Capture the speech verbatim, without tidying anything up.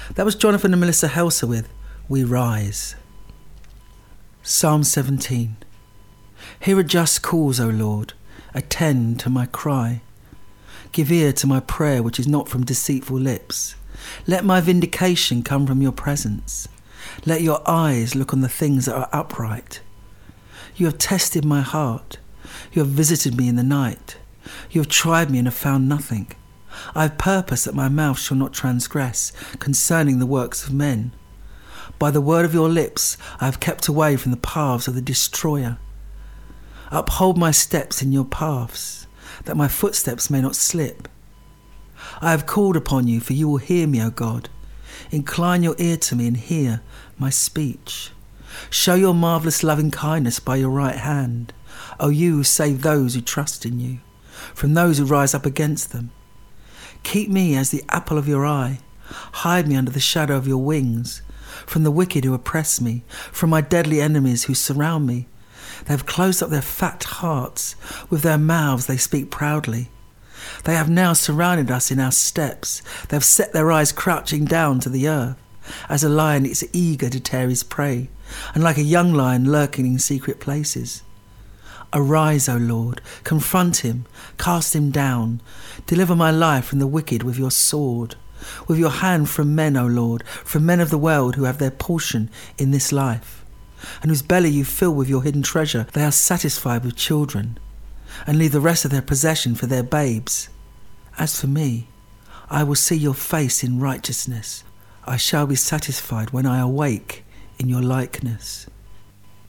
That was Jonathan and Melissa Helser with We Rise. Psalm seventeen. Hear a just cause, O Lord, attend to my cry. Give ear to my prayer which is not from deceitful lips. Let my vindication come from your presence. Let your eyes look on the things that are upright. You have tested my heart. You have visited me in the night. You have tried me and have found nothing. I have purposed that my mouth shall not transgress concerning the works of men. By the word of your lips I have kept away from the paths of the destroyer. Uphold my steps in your paths, that my footsteps may not slip. I have called upon you, for you will hear me, O God. Incline your ear to me and hear my speech. Show your marvellous loving kindness by your right hand, O you who save those who trust in you, from those who rise up against them. Keep me as the apple of your eye. Hide me under the shadow of your wings, from the wicked who oppress me, from my deadly enemies who surround me. They have closed up their fat hearts. With their mouths they speak proudly. They have now surrounded us in our steps. They have set their eyes crouching down to the earth, as a lion is eager to tear his prey, and like a young lion lurking in secret places. Arise, O Lord, confront him, cast him down. Deliver my life from the wicked with your sword. With your hand from men, O Lord, from men of the world who have their portion in this life, and whose belly you fill with your hidden treasure. They are satisfied with children, and leave the rest of their possession for their babes. As for me, I will see your face in righteousness. I shall be satisfied when I awake in your likeness.